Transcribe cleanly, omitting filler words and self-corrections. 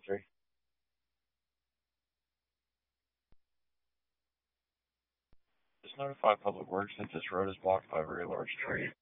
2023. Just notify Public Works that this road is blocked by a very large tree.